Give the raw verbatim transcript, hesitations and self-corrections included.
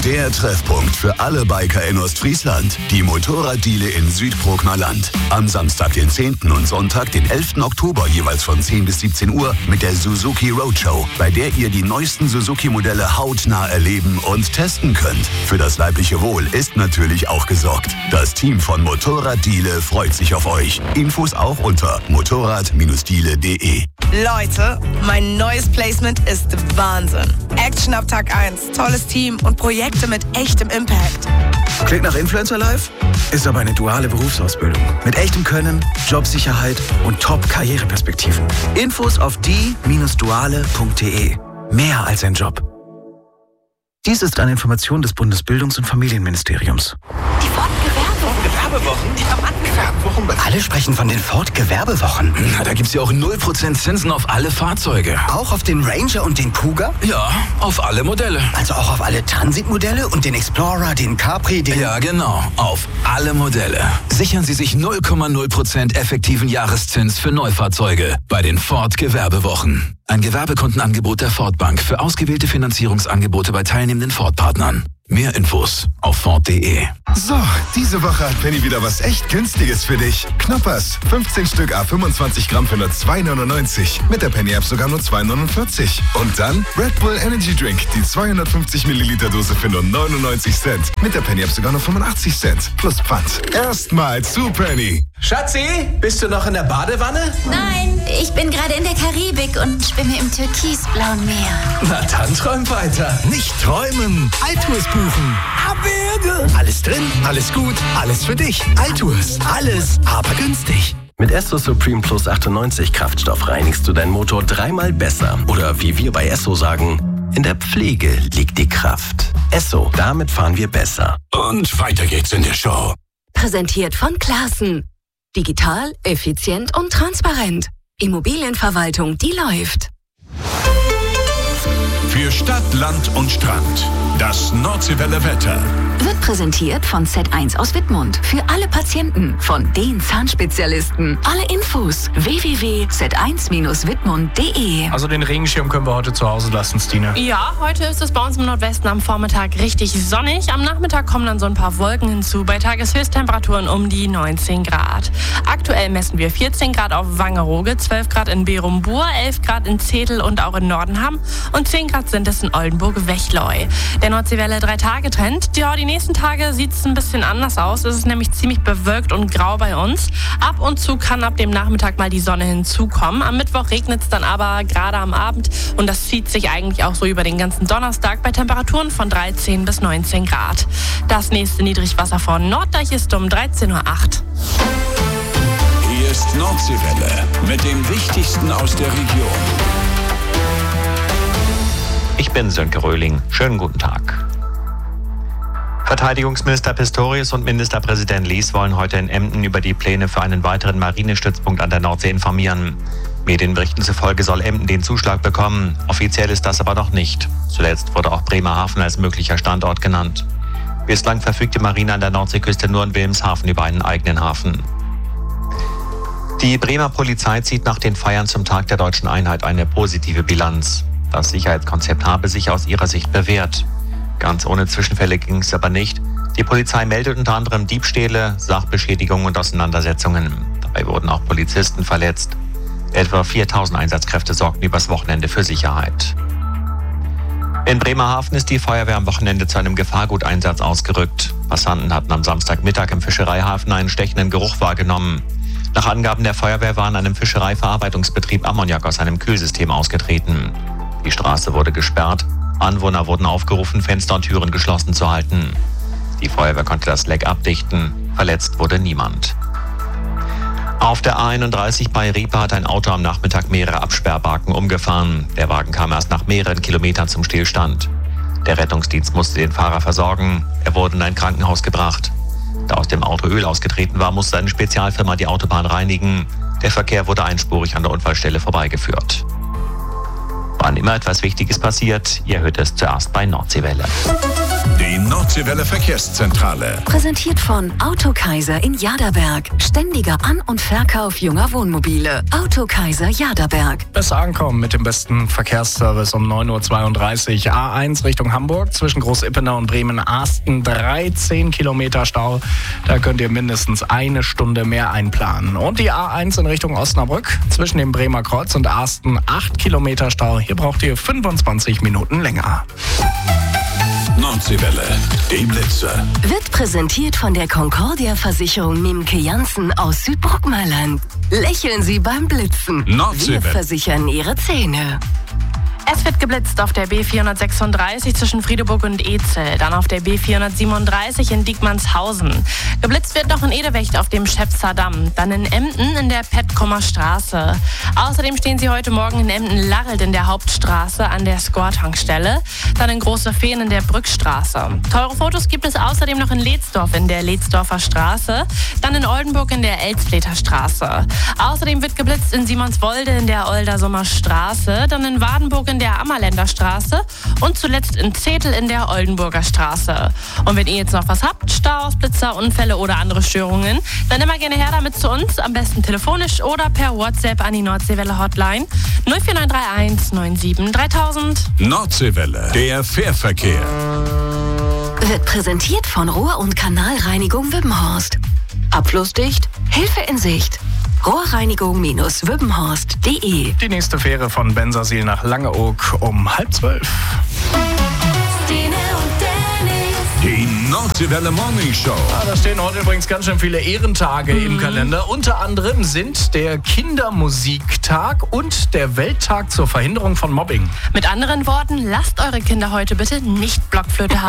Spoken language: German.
Der Treffpunkt für alle Biker in Ostfriesland. Die Motorraddeale in Südprogmerland. Am Samstag, den zehnten und Sonntag, den elften Oktober, jeweils von zehn bis siebzehn Uhr mit der Suzuki Roadshow, bei der ihr die neuesten Suzuki-Modelle hautnah erleben und testen könnt. Für das leibliche Wohl ist natürlich auch gesorgt. Das Team von Motorraddeale freut sich auf euch. Infos auch unter motorrad Bindestrich deale punkt de. Leute, mein neues Placement ist Wahnsinn. Action ab Tag eins, tolles Team und Projekte mit echtem Impact. Klingt nach Influencer Life? Ist aber eine duale Berufsausbildung. Mit echtem Können, Jobsicherheit und Top-Karriereperspektiven. Infos auf die Bindestrich duale Punkt de. Mehr als ein Job. Dies ist eine Information des Bundesbildungs- und Familienministeriums. Die Ford-Gewerbewochen. Die haben angefangen. Alle sprechen von den Ford-Gewerbewochen. Na, da gibt's ja auch null Prozent Zinsen auf alle Fahrzeuge. Auch auf den Ranger und den Kuga? Ja, auf alle Modelle. Also auch auf alle Transit-Modelle und den Explorer, den Capri, den... Ja, genau. Auf alle Modelle. Sichern Sie sich null Komma null Prozent effektiven Jahreszins für Neufahrzeuge bei den Ford-Gewerbewochen. Ein Gewerbekundenangebot der Ford Bank für ausgewählte Finanzierungsangebote bei teilnehmenden Ford-Partnern. Mehr Infos auf ford punkt de. So, diese Woche hat Penny wieder was echt Günstiges für dich. Knoppers, fünfzehn Stück, a fünfundzwanzig Gramm für nur zwei neunundneunzig. Mit der Penny-App sogar nur zwei neunundvierzig. Und dann Red Bull Energy Drink, die zweihundertfünfzig Milliliter Dose für nur neunundneunzig Cent. Mit der Penny-App sogar nur fünfundachtzig Cent. Plus Pfand. Erstmal zu Penny. Schatzi, bist du noch in der Badewanne? Nein, ich bin gerade in der Karibik und schwimme im türkisblauen Meer. Na dann träum weiter. Nicht träumen, Altours buchen. Abwürge. Alles drin, alles gut, alles für dich. Altours, alles, aber günstig. Mit Esso Supreme Plus achtundneunzig Kraftstoff reinigst du deinen Motor dreimal besser. Oder wie wir bei Esso sagen, in der Pflege liegt die Kraft. Esso, damit fahren wir besser. Und weiter geht's in der Show. Präsentiert von Classen. Digital, effizient und transparent. Immobilienverwaltung, die läuft. Für Stadt, Land und Strand. Das Nordseewelle Wetter. Wird präsentiert von Z eins aus Wittmund. Für alle Patienten, von den Zahnspezialisten. Alle Infos w w w punkt z eins bindestrich wittmund punkt de. Also den Regenschirm können wir heute zu Hause lassen, Stine. Ja, heute ist es bei uns im Nordwesten am Vormittag richtig sonnig. Am Nachmittag kommen dann so ein paar Wolken hinzu. Bei Tageshöchsttemperaturen um die neunzehn Grad. Aktuell messen wir vierzehn Grad auf Wangerooge, zwölf Grad in Berumbur, elf Grad in Zetel und auch in Nordenham und zehn Grad sind es in Oldenburg-Wechleu. Der Nordseewelle drei Tage Trend. Ja, die nächsten Tage sieht es ein bisschen anders aus. Es ist nämlich ziemlich bewölkt und grau bei uns. Ab und zu kann ab dem Nachmittag mal die Sonne hinzukommen. Am Mittwoch regnet es dann aber gerade am Abend und das zieht sich eigentlich auch so über den ganzen Donnerstag bei Temperaturen von dreizehn bis neunzehn Grad. Das nächste Niedrigwasser von Norddeich ist um dreizehn Uhr acht. Hier ist Nordseewelle mit dem Wichtigsten aus der Region. Ich bin Sönke Röhling. Schönen guten Tag. Verteidigungsminister Pistorius und Ministerpräsident Lies wollen heute in Emden über die Pläne für einen weiteren Marinestützpunkt an der Nordsee informieren. Medienberichten zufolge soll Emden den Zuschlag bekommen. Offiziell ist das aber noch nicht. Zuletzt wurde auch Bremerhaven als möglicher Standort genannt. Bislang verfügt die Marine an der Nordseeküste nur in Wilhelmshaven über einen eigenen Hafen. Die Bremer Polizei zieht nach den Feiern zum Tag der Deutschen Einheit eine positive Bilanz. Das Sicherheitskonzept habe sich aus ihrer Sicht bewährt. Ganz ohne Zwischenfälle ging es aber nicht. Die Polizei meldet unter anderem Diebstähle, Sachbeschädigungen und Auseinandersetzungen. Dabei wurden auch Polizisten verletzt. Etwa viertausend Einsatzkräfte sorgten übers Wochenende für Sicherheit. In Bremerhaven ist die Feuerwehr am Wochenende zu einem Gefahrguteinsatz ausgerückt. Passanten hatten am Samstagmittag im Fischereihafen einen stechenden Geruch wahrgenommen. Nach Angaben der Feuerwehr war in einem Fischereiverarbeitungsbetrieb Ammoniak aus einem Kühlsystem ausgetreten. Die Straße wurde gesperrt. Anwohner wurden aufgerufen, Fenster und Türen geschlossen zu halten. Die Feuerwehr konnte das Leck abdichten. Verletzt wurde niemand. Auf der A einunddreißig bei Riepe hat ein Auto am Nachmittag mehrere Absperrbalken umgefahren. Der Wagen kam erst nach mehreren Kilometern zum Stillstand. Der Rettungsdienst musste den Fahrer versorgen. Er wurde in ein Krankenhaus gebracht. Da aus dem Auto Öl ausgetreten war, musste eine Spezialfirma die Autobahn reinigen. Der Verkehr wurde einspurig an der Unfallstelle vorbeigeführt. Wann immer etwas Wichtiges passiert, ihr hört es zuerst bei Nordseewelle. Die Nordseewelle Verkehrszentrale. Präsentiert von Autokaiser in Jaderberg. Ständiger An- und Verkauf junger Wohnmobile. Autokaiser Jaderberg. Besser ankommen mit dem besten Verkehrsservice um neun Uhr zweiunddreißig. A eins Richtung Hamburg zwischen Groß-Ippenau und Bremen-Arsten. dreizehn Kilometer Stau. Da könnt ihr mindestens eine Stunde mehr einplanen. Und die A eins in Richtung Osnabrück zwischen dem Bremer Kreuz und Arsten. acht Kilometer Stau. Hier braucht ihr fünfundzwanzig Minuten länger. Nordseewelle, die Blitzer. Wird präsentiert von der Concordia-Versicherung Mimke Janssen aus Südbrockmeiland. Lächeln Sie beim Blitzen. Nordseewelle. Wir versichern Ihre Zähne. Es wird geblitzt auf der B vierhundertsechsunddreißig zwischen Friedeburg und Ezel, dann auf der B vierhundertsiebenunddreißig in Diekmannshausen. Geblitzt wird noch in Edewecht auf dem Schäpzer Damm, dann in Emden in der Petkommer Straße. Außerdem stehen Sie heute Morgen in Emden-Larrelt in der Hauptstraße an der Skor-Tankstelle, dann in Große Feen in der Brückstraße. Teure Fotos gibt es außerdem noch in Lehtsdorf in der Lehdsdorfer Straße, dann in Oldenburg in der Elsfleter Straße. Außerdem wird geblitzt in Simonswolde in der Oldersummer Straße, dann in Wadenburg in der Ammerländer Straße und zuletzt in Zetel in der Oldenburger Straße. Und wenn ihr jetzt noch was habt, Staus, Blitzer, Unfälle oder andere Störungen, dann immer gerne her damit zu uns, am besten telefonisch oder per WhatsApp an die Nordseewelle Hotline null vier neun drei eins neun sieben dreitausend. Nordseewelle, der Fährverkehr. Wird präsentiert von Rohr- und Kanalreinigung Wippenhorst. Abflussdicht, Hilfe in Sicht. Rohrreinigung-wippenhorst punkt de. Die nächste Fähre von Bensersiel nach Langeoog um halb zwölf. Die Nordseewelle Morning Show. Ja, da stehen heute übrigens ganz schön viele Ehrentage mhm. im Kalender. Unter anderem sind der Kindermusiktag und der Welttag zur Verhinderung von Mobbing. Mit anderen Worten, lasst eure Kinder heute bitte nicht Blockflöte haben.